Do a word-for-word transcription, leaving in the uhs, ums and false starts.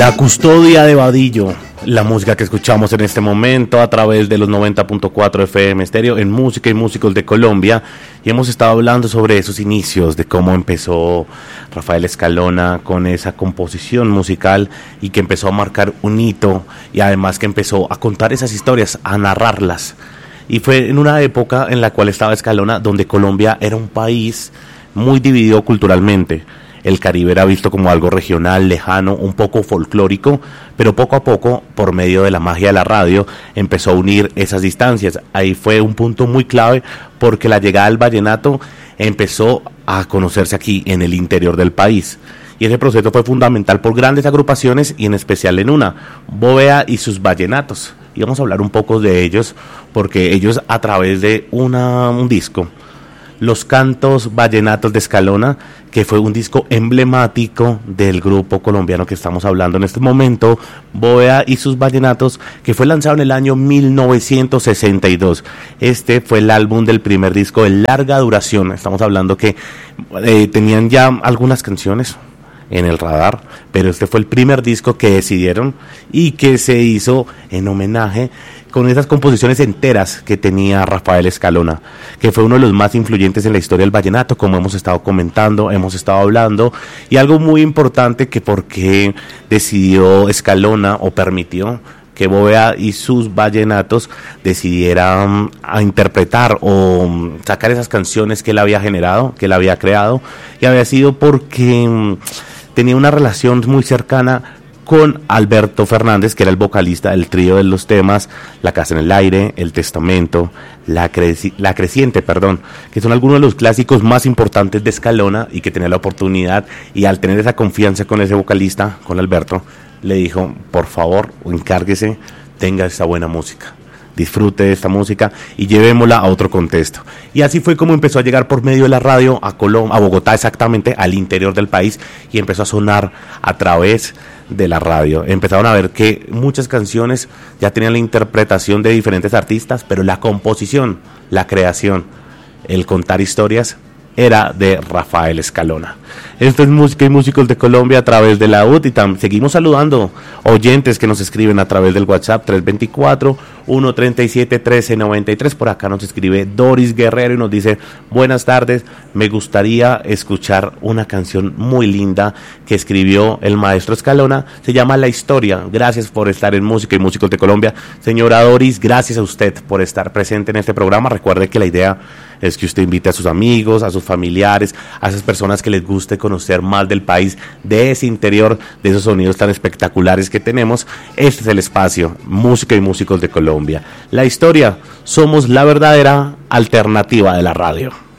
La custodia de Vadillo, la música que escuchamos en este momento a través de los noventa punto cuatro F M Estéreo en Música y Músicos de Colombia, y hemos estado hablando sobre esos inicios, de cómo empezó Rafael Escalona con esa composición musical y que empezó a marcar un hito, y además que empezó a contar esas historias, a narrarlas. Y fue en una época en la cual estaba Escalona, donde Colombia era un país muy dividido culturalmente. El Caribe era visto como algo regional, lejano, un poco folclórico, pero poco a poco, por medio de la magia de la radio, empezó a unir esas distancias. Ahí fue un punto muy clave, porque la llegada del vallenato empezó a conocerse aquí, en el interior del país. Y ese proceso fue fundamental por grandes agrupaciones, y en especial en una, Bóveda y sus vallenatos. Y vamos a hablar un poco de ellos, porque ellos, a través de una, un disco, Los Cantos Vallenatos de Escalona, que fue un disco emblemático del grupo colombiano que estamos hablando en este momento, Bóveda y sus vallenatos, que fue lanzado en el año mil novecientos sesenta y dos. Este fue el álbum del primer disco de larga duración. Estamos hablando que eh, tenían ya algunas canciones en el radar, pero este fue el primer disco que decidieron y que se hizo en homenaje con esas composiciones enteras que tenía Rafael Escalona, que fue uno de los más influyentes en la historia del vallenato, como hemos estado comentando, hemos estado hablando, y algo muy importante, que por qué decidió Escalona o permitió que Bóveda y sus vallenatos decidieran a interpretar o sacar esas canciones que él había generado, que él había creado, y había sido porque tenía una relación muy cercana con Alberto Fernández, que era el vocalista del trío de los temas La Casa en el Aire, El Testamento, La, Creci- La Creciente, perdón, que son algunos de los clásicos más importantes de Escalona, y que tenía la oportunidad, y al tener esa confianza con ese vocalista, con Alberto, le dijo, por favor, encárguese, tenga esa buena música, disfrute de esta música y llevémosla a otro contexto. Y así fue como empezó a llegar por medio de la radio a Colom- a Bogotá, exactamente, al interior del país, y empezó a sonar a través de la radio. Empezaron a ver que muchas canciones ya tenían la interpretación de diferentes artistas, pero la composición, la creación, el contar historias era de Rafael Escalona. Esto es Música y Músicos de Colombia a través de la U D, y tam- seguimos saludando oyentes que nos escriben a través del WhatsApp tres dos cuatro, uno tres siete, uno tres nueve tres. Por acá nos escribe Doris Guerrero y nos dice: buenas tardes, me gustaría escuchar una canción muy linda que escribió el maestro Escalona, se llama La Historia. Gracias por estar en Música y Músicos de Colombia, señora Doris, gracias a usted por estar presente en este programa. Recuerde que la idea es que usted invite a sus amigos, a sus familiares, a esas personas que les guste conocer más del país, de ese interior, de esos sonidos tan espectaculares que tenemos. Este es el espacio Música y Músicos de Colombia. La Historia, somos la verdadera alternativa de la radio.